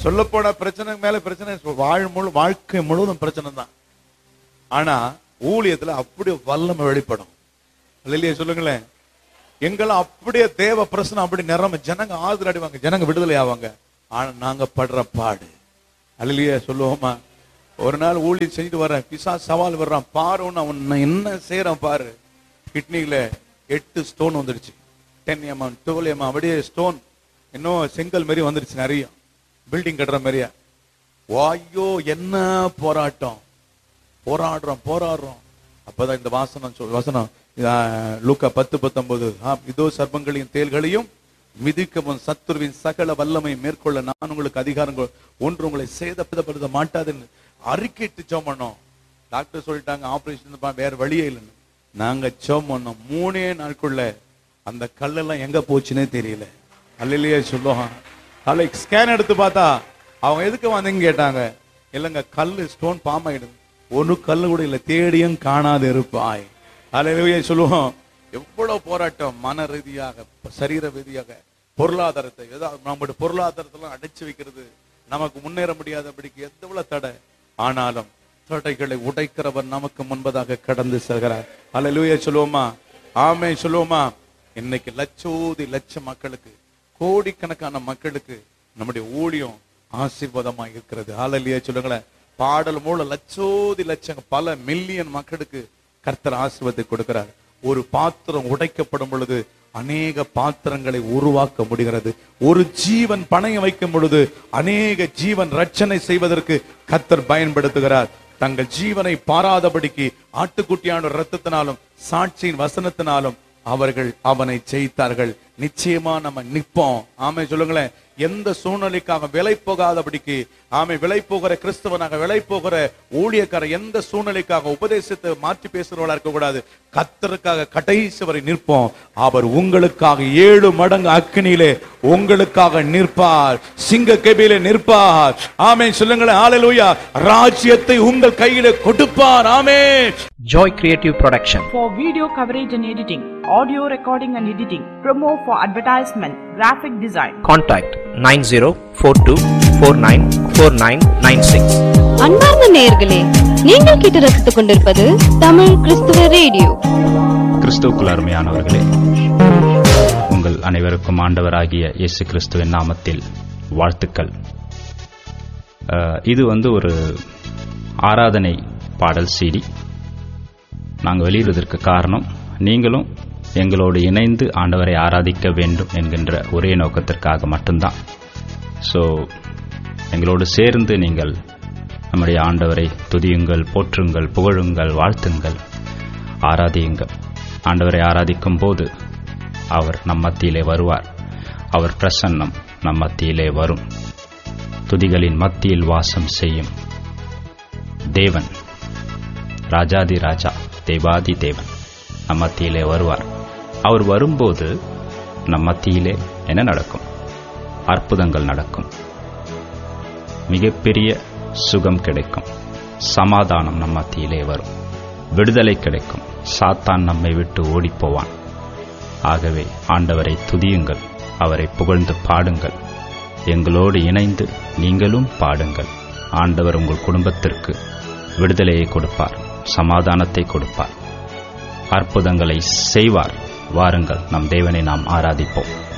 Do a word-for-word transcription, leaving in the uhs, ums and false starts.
சொல்ல போன பிரச்சனை மேல பிரச்சனை, வாழ் முழு வாழ்க்கை முழுவதும் பிரச்சனை தான். ஆனா ஊழியத்துல அப்படியே வல்லமை வெளிப்படும். இல்லையா சொல்லுங்களேன். எங்களை அப்படியே தேவ பிரச்சனை அப்படி நிறம ஜனங்க ஆறுதல் அடைவாங்க, ஜனங்க விடுதலை ஆவாங்க. ஆனா நாங்க படுற பாடு. அல்லையா சொல்லுவோமா? ஒரு நாள் ஊழியம் செஞ்சுட்டு வர்றேன், பிசா சவால் வர்றான், பாரு அவன் என்ன செய்யறான் பாரு. கிட்னில எட்டு ஸ்டோன் வந்துடுச்சு. டென் எம்எம் டுவெல் எம்எம் அப்படியே ஸ்டோன், இன்னும் செங்கல் மாதிரி வந்துருச்சு நிறைய, பில்டிங் கட்டுற மாதிரியா. வாயோ என்ன போராட்டம், போராடுறோம் போராடுறோம். அப்பதான் இந்த வாசனம் சொல் வசனம் லூக்கா பத்து பத்தொன்பது, இதோ சர்ப்பங்களையும் தேள்களையும் மிதிக்கவும் சத்துருவின் சகல வல்லமை மேற்கொள்ள நான் உங்களுக்கு அதிகாரம் ஒன்று உங்களை சேதப்படுத்த மாட்டாதுன்னு அறிக்கைட்டு ஜெபம் பண்ணோம். டாக்டர் சொல்லிட்டாங்க ஆபரேஷன் வேற வழியே இல்லைன்னு. நாங்க ஜெபம் பண்ணோம். மூணே நாட்குள்ள அந்த கல்லெல்லாம் எங்க போச்சுன்னே தெரியல. அல்லையே சொல்லுவான். நாளைக்கு ஸ்கேன் எடுத்து பார்த்தா அவங்க எதுக்கு வந்தீங்க கேட்டாங்க. இல்லைங்க கல்லு ஸ்டோன் பாம் ஆயிடுது. ஒரு கல்லு கூட இல்லை, தேடியும் காணாது இருப்பாய். அல்லையே சொல்லுவோம். எவ்வளவு போராட்டம், மன ரீதியாக சரீர ரீதியாக, பொருளாதாரத்தை ஏதாவது நம்முடைய பொருளாதாரத்தெல்லாம் அடைச்சு வைக்கிறது, நமக்கு முன்னேற முடியாதபடிக்கு எவ்வளவு தடை. ஆனாலும் தடைகளை உடைக்கிறவர் நமக்கு முன்பதாக கடந்து செல்கிறார். அல்லேலூயா சொல்லுவோமா? ஆமென் சொல்லுவோமா? இன்னைக்கு லட்சோதி லட்ச மக்களுக்கு, கோடிக்கணக்கான மக்களுக்கு நம்முடைய ஊழியம் ஆசீர்வாதமாக இருக்கிறது. அல்லேலூயா சொல்லுங்களேன். பாடல் மூலம் லட்சோதி லட்சம் பல மில்லியன் மக்களுக்கு கர்த்தர் ஆசீர்வாதத்தை கொடுக்கிறார். ஒரு பாத்திரம் உடைக்கப்படும் பொழுது அநேக பாத்திரங்களை உருவாக்க முடிகிறது. ஒரு ஜீவன் பணையம் வைக்கும் பொழுது அநேக ஜீவன் ரட்சனை செய்வதற்கு கர்த்தர் பயன்படுத்துகிறார். தங்கள் ஜீவனை பாராதபடிக்கு ஆட்டுக்குட்டியான இரத்தத்தினாலும் சாட்சியின் வசனத்தினாலும் அவர்கள் அவனை ஜெயித்தார்கள். நிச்சயமா நம்ம நிற்போம். ஆமே சொல்லுங்களேன். எந்த சூழ்நிலைக்காக விலை போகாதபடிக்கு, ஆமை விலை போகிற கிறிஸ்தவனாக, விலை போகிற ஊழியக்கார எந்த சூழ்நிலைக்காக உபதேசத்தை மாற்றி பேசுறவளா இருக்க கூடாது. கர்த்தருக்காக கடைசி வரை நிற்போம். அவர் உங்களுக்காக ஏழு மடங்கு அக்கினியிலே உங்களுக்காக நிற்பார். சிங்க கெபியிலே நிற்பார். ஆமே சொல்லுங்களேன். ஹalleluya. ராஜ்யத்தை உங்கள் கையிலே கொடுப்பார். ஆமே. Joy Creative Production. For video coverage and editing, audio recording and editing, promo for advertisement, graphic design. Contact nine zero four two four nine four nine nine six. அன்பார்ந்த நேயர்களே, நீங்கள் கேட்டு ரசித்துக் கொண்டிருப்பது தமிழ் கிறிஸ்துவ ரேடியோ. கிறிஸ்துவுக்குள் அருமையானவர்களே, உங்கள் அனைவருக்கும் ஆண்டவராகிய இயேசு கிறிஸ்துவின் நாமத்தில் வாழ்த்துக்கள். இது வந்து ஒரு ஆராதனை பாடல் சீடி. நாங்கள் வெளியிடுவதற்கு காரணம், நீங்களும் எங்களோடு இணைந்து ஆண்டவரை ஆராதிக்க வேண்டும் என்கின்ற ஒரே நோக்கத்திற்காக மட்டும்தான். ஸோ எங்களோடு சேர்ந்து நீங்கள் நம்முடைய ஆண்டவரை துதியுங்கள், போற்றுங்கள், புகழுங்கள், வாழ்த்துங்கள், ஆராதியுங்கள். ஆண்டவரை ஆராதிக்கும் போது அவர் நம் மத்தியிலே வருவார். அவர் பிரசன்னம் நம் மத்தியிலே வரும். துதிகளின் மத்தியில் வாசம் செய்யும் தேவன், ராஜாதி ராஜா, தேவாதி தேவன் நம் மத்தியிலே வருவார். அவர் வரும்போது நம் மத்தியிலே என்ன நடக்கும்? அற்புதங்கள் நடக்கும். மிகப்பெரிய சுகம் கிடைக்கும். சமாதானம் நம் மத்தியிலே வரும். விடுதலை கிடைக்கும். சாத்தான் நம்மை விட்டு ஓடிப்போவான். ஆகவே ஆண்டவரை துதியுங்கள், அவரை புகழ்ந்து பாடுங்கள். எங்களோடு இணைந்து நீங்களும் பாடுங்கள். ஆண்டவர் உங்கள் குடும்பத்திற்கு விடுதலையை கொடுப்பார், சமாதானத்தை கொடுப்பார், அற்புதங்களை செய்வார். வாருங்கள், நம் தேவனை நாம் ஆராதிப்போம்.